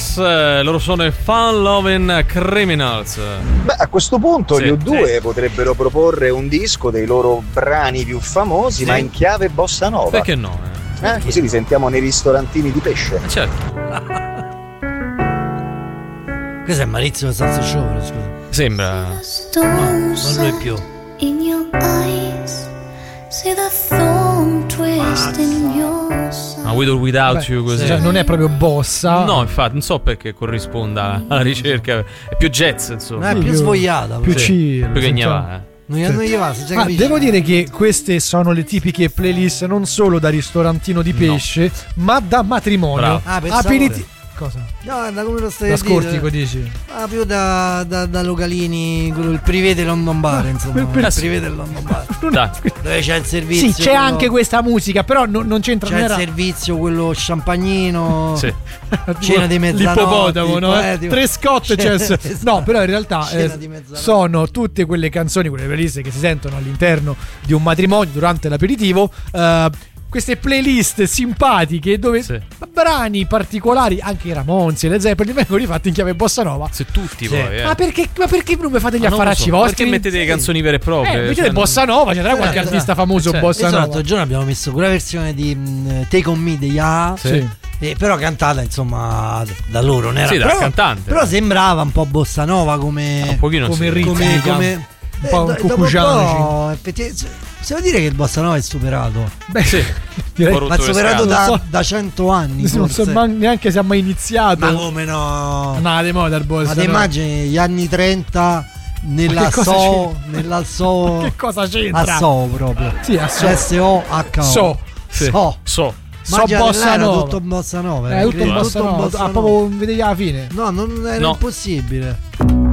Criminals, loro sono i Fun Lovin' Criminals. Beh, a questo punto sì, gli U2 potrebbero proporre un disco dei loro brani più famosi, ma in chiave bossa nova. Perché no? Così li sentiamo nei ristorantini di pesce. Certo. Questo è Maurizio Salsa Show, scusa. Sembra. Non lo è più. In your eyes, see the thorn twist in your side. With or Without You, così. Cioè, non è proprio bossa. No, infatti, non so perché corrisponda alla ricerca. È più jazz, insomma. È più svogliata. Più sì. chill. Più che ne va, Non gli va, si già devo dire che queste sono le tipiche playlist non solo da ristorantino di pesce, ma da matrimonio. Aperitivo. Cosa? No, da come lo stai Da dicendo. Scortico dici? Più da localini, il privé del London Bar, insomma. Il privé del London Bar. Dove c'è il servizio. Sì, c'è anche questa musica, però non c'entra. C'è il servizio, quello champagnino. Sì. Cena di mezzanotte. L'ippopotamo, no? 3 scott c'è. Esatto. No, però in realtà sono tutte quelle canzoni, quelle playlist che si sentono all'interno di un matrimonio durante l'aperitivo. Queste playlist simpatiche dove brani particolari, anche i Ramones e le Zeppelin, vengono rifatti in chiave bossa nova. Se tutti poi, Ma perché non mi fate gli affaracci vostri? Perché mettete le canzoni vere e proprie? Mettete bossa nova, c'è qualche artista famoso bossa nova. L'altro giorno abbiamo messo quella versione di Take On Me degli A. Però cantata insomma da loro, non era da cantante. Però sembrava un po' bossa nova come un pochino come come un po' un cucugiano. Si può dire che il bossa nova è superato? Beh sì, direi. Ma è superato da 100 anni. Non so neanche se ha mai iniziato. Ma come no? No, di moda il bossa. Ma ti immagini gli anni 30 nella So, che cosa c'entra? A So proprio. Sì, a So. S-O-H-O. So. Bossa nova. Tutto bossa nova. Tutto bossa nova. Proprio vedevi alla fine. No, non era impossibile.